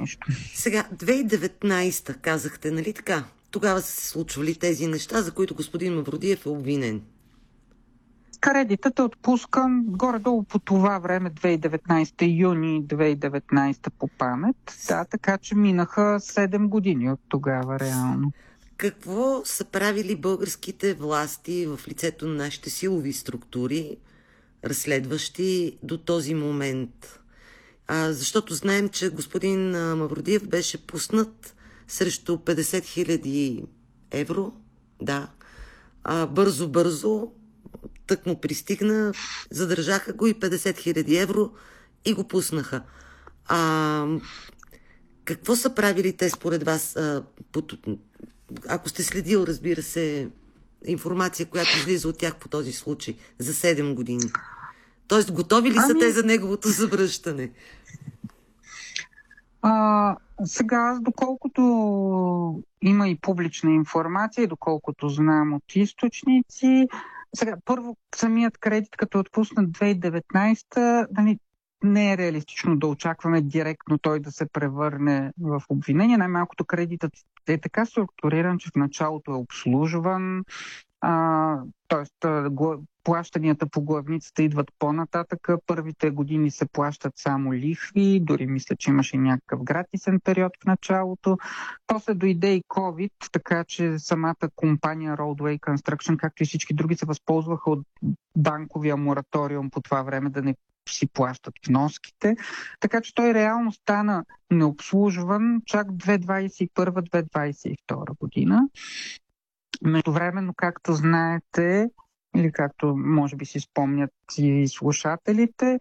нещо. Сега, 2019 казахте, нали така? Тогава са се случвали тези неща, за които господин Мавродиев е обвинен. Кредитът е отпускан горе-долу по това време, 2019, юни 2019 по памет. Да, така че минаха 7 години от тогава реално. Какво са правили българските власти в лицето на нашите силови структури, разследващи до този момент? Защото знаем, че господин Мавродиев беше пуснат срещу 50 000 евро. Да. Бързо, тък му пристигна, задържаха го и 50 000 евро и го пуснаха. Какво са правили те според вас? Ако сте следил, разбира се, информация, която излиза от тях по този случай за 7 години. Тоест, готови ли са те за неговото завръщане? Сега, доколкото има и публична информация, доколкото знам от източници, сега, първо, самият кредит, като отпуснат 2019, нали, не е реалистично да очакваме директно той да се превърне в обвинение. Най-малкото кредитът е така структуриран, че в началото е обслужван, т.е. плащанията по главницата идват по-нататък. Първите години се плащат само лихви, дори мисля, че имаше някакъв гратисен период в началото. После дойде и COVID, така че самата компания Roadway Construction, както и всички други, се възползваха от банковия мораториум по това време да не си плащат вноските. Така че той реално стана необслужван чак 2021-2022 година. Междувременно, както знаете, или както може би си спомнят и слушателите,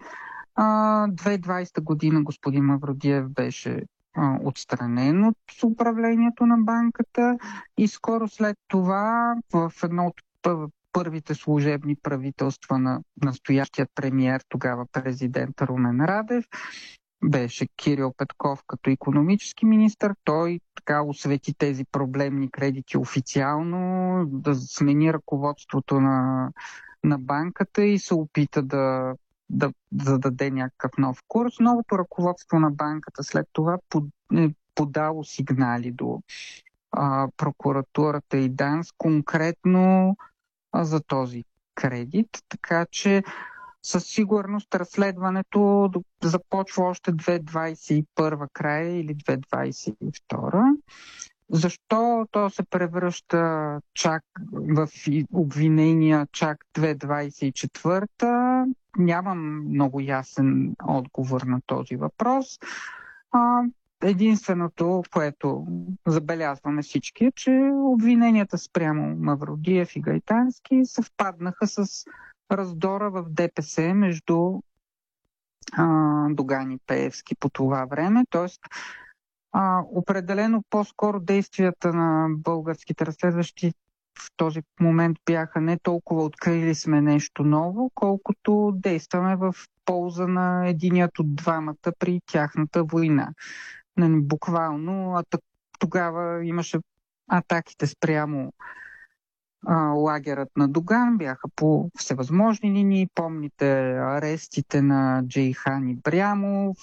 2020 година господин Мавродиев беше отстранен от управлението на банката и скоро след това в едно от първите служебни правителства на настоящият премиер, тогава президент Румен Радев, беше Кирил Петков като икономически министър. Той така освети тези проблемни кредити официално, да смени ръководството на банката и се опита да зададе някакъв нов курс. Новото ръководство на банката след това е подало сигнали до прокуратурата и ДАНС конкретно за този кредит, така че със сигурност разследването започва още 2021 края или 2022. Защо то се превръща чак в обвинения чак 2024? Нямам много ясен отговор на този въпрос. Единственото, което забелязваме всички, е, че обвиненията спрямо Мавродиев и Гайтански съвпаднаха с раздора в ДПС между Доган и Пеевски по това време. Тоест, определено по-скоро действията на българските разследващи в този момент бяха не толкова открили сме нещо ново, колкото действаме в полза на единият от двамата при тяхната война. Буквално тогава имаше атаките спрямо лагерът на Доган, бяха по всевъзможни линии. Помните арестите на Джейхан Ибрямов,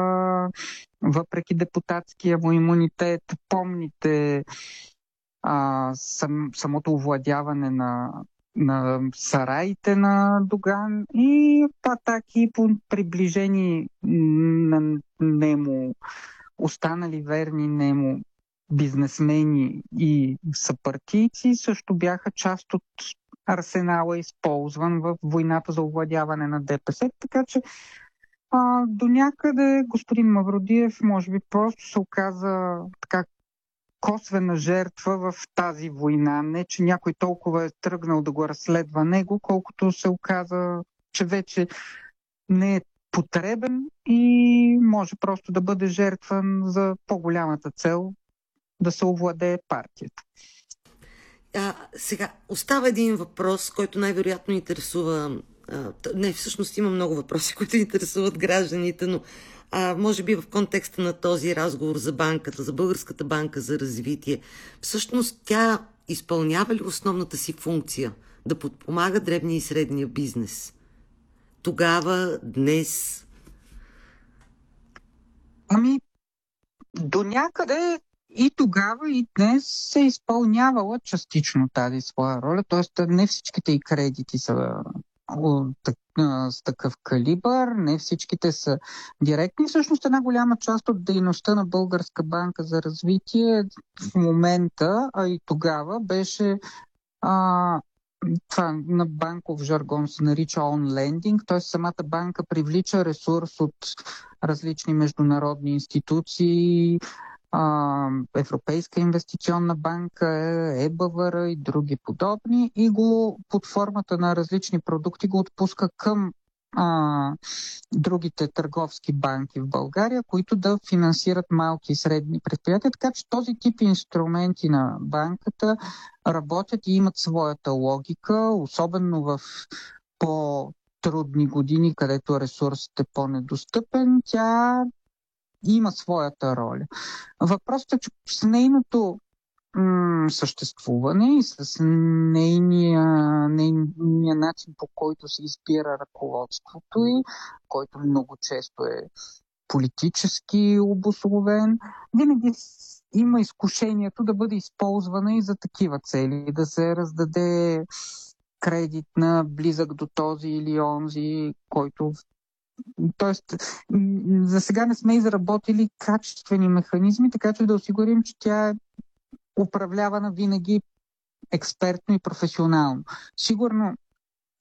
въпреки депутатския му имунитет. Помните самото овладяване на сараите на Доган и атаки по приближени на нему, останали верни нему бизнесмени и съпартийци също бяха част от арсенала, използван в войната за овладяване на ДПС. Така че до някъде господин Мавродиев може би просто се оказа така косвена жертва в тази война. Не, че някой толкова е тръгнал да го разследва него, колкото се оказа, че вече не е потребен и може просто да бъде жертван за по-голямата цел да се овладее партията. Сега, остава един въпрос, който най-вероятно интересува... всъщност има много въпроси, които интересуват гражданите, но може би в контекста на този разговор за банката, за Българската банка за развитие, всъщност тя изпълнява ли основната си функция да подпомага дребния и средния бизнес? Тогава, днес... До някъде и тогава, и днес се изпълнявала частично тази своя роля, т.е. не всичките и кредити са с такъв калибър, не всичките са директни. Всъщност една голяма част от дейността на Българска банка за развитие в момента, а и тогава беше това на банков жаргон се нарича on-lending, т.е. самата банка привлича ресурс от различни международни институции, Европейска инвестиционна банка, ЕБВР и други подобни, и го под формата на различни продукти го отпуска към другите търговски банки в България, които да финансират малки и средни предприятия. Така че този тип инструменти на банката работят и имат своята логика, особено в по-трудни години, където ресурсът е по-недостъпен. Тя има своята роля. Въпросът е, че с нейното съществуване и с нейния начин, по който се избира ръководството и който много често е политически обусловен, винаги има изкушението да бъде използвана и за такива цели, да се раздаде кредит на близък до този или онзи, който... Тоест, за сега не сме изработили качествени механизми, така че да осигурим, че тя е управлявана винаги експертно и професионално. Сигурно